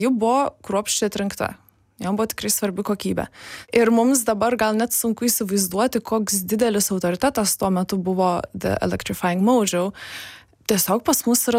Ji buvo kruopščiai atrinkta. Jam buvo tikrai svarbi kokybė. Ir mums dabar gal net sunku įsivaizduoti, koks didelis autoritetas tuo metu buvo The Electrifying Mojo. Tiesiog pas mus yra